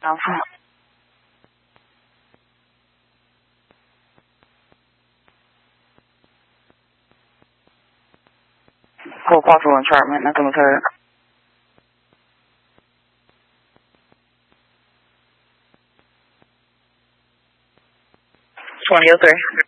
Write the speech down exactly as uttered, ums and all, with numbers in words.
丈夫。给我报出文圈没？那怎么事儿？twenty-three.